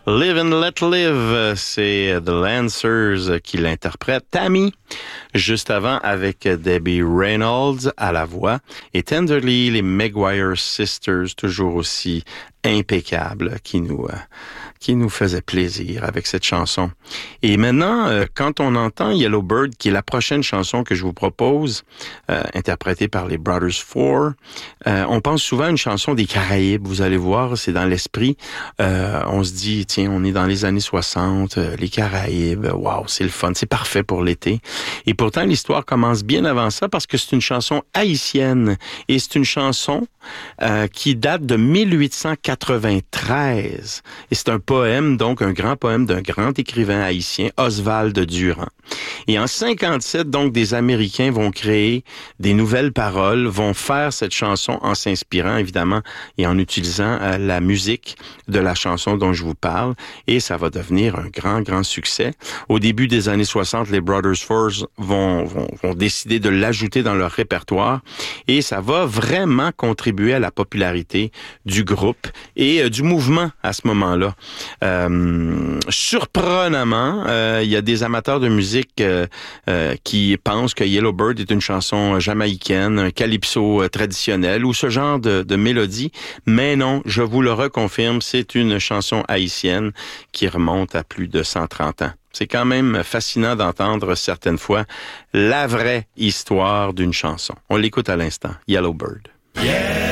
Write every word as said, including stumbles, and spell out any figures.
Live and Let Live, c'est The Lancers qui l'interprète. Tammy, juste avant avec Debbie Reynolds à la voix. Et Tenderly, les Maguire Sisters, toujours aussi impeccables, qui nous, euh, qui nous faisaient plaisir avec cette chanson. Et maintenant, euh, quand on entend Yellow Bird, qui est la prochaine chanson que je vous propose, euh, interprétée par les Brothers Four, euh, on pense souvent à une chanson des Caraïbes. Vous allez voir, c'est dans l'esprit. Euh, on se dit, tiens, on est dans les années soixante, euh, les Caraïbes, waouh, c'est le fun, c'est parfait pour l'été. Et pourtant, l'histoire commence bien avant ça parce que c'est une chanson haïtienne. Et c'est une chanson euh, qui date de mille huit cent quatre-vingt-treize. Et c'est un poème, donc un grand poème d'un grand écrivain haïtien, Oswald Durand. Et en cinquante-sept, donc, des Américains vont créer des nouvelles paroles, vont faire cette chanson en s'inspirant, évidemment, et en utilisant euh, la musique de la chanson dont je vous parle. Et ça va devenir un grand, grand succès. Au début des années soixante, les Brothers Four vont, vont, vont décider de l'ajouter dans leur répertoire. Et ça va vraiment contribuer à la popularité du groupe et euh, du mouvement à ce moment-là. Euh, surprenamment, euh, il y a des amateurs de musique euh, euh, qui pensent que Yellow Bird est une chanson jamaïcaine, un calypso euh, traditionnel ou ce genre de, de mélodie. Mais non, je vous le reconfirme, c'est une chanson haïtienne qui remonte à plus de cent trente ans. C'est quand même fascinant d'entendre certaines fois la vraie histoire d'une chanson. On l'écoute à l'instant. Yellow Bird. Yeah!